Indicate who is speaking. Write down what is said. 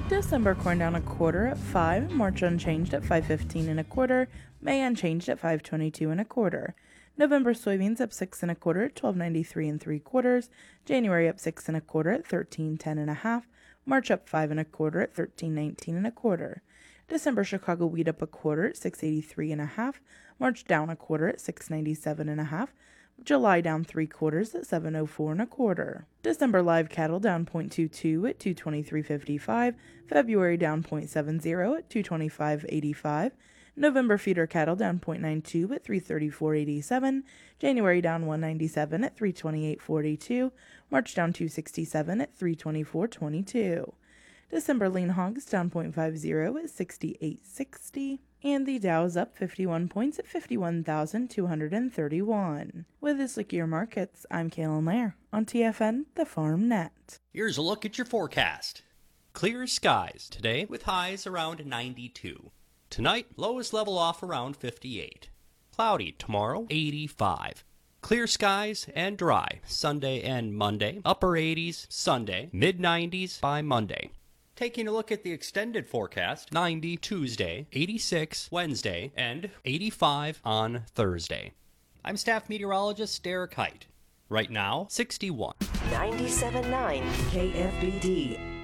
Speaker 1: December corn down a quarter at 5, March unchanged at 5.15 1/4, May unchanged at 5.22 1/4. November soybeans up 6 1/4 at 12.93 3/4, January up 6 1/4 at 13.10 1/2, March up 5 1/4 at 13.19 1/4. December Chicago wheat up a quarter at 6.83 1/2, March down a quarter at 6.97 1/2, July down 3/4 at 7.04 1/4. December live cattle down 0.22 at 223.55, February down 0.70 at 225.85, November feeder cattle down 0.92 at 334.87, January down 197 at 328.42, March down 267 at 324.22. December lean hogs down 0.50 at 68.60, and the Dow is up 51 points at 51,231. With this look at your markets, I'm Kaylin Lair on TFN, the Farm Net.
Speaker 2: Here's a look at your forecast. Clear skies today with highs around 92. Tonight, lows level off around 58. Cloudy tomorrow, 85. Clear skies and dry Sunday and Monday. Upper 80s Sunday, mid 90s by Monday. Taking a look at the extended forecast, 90 Tuesday, 86 Wednesday, and 85 on Thursday. I'm staff meteorologist Derek Height. Right now, 61.
Speaker 3: 97.9 KFBD.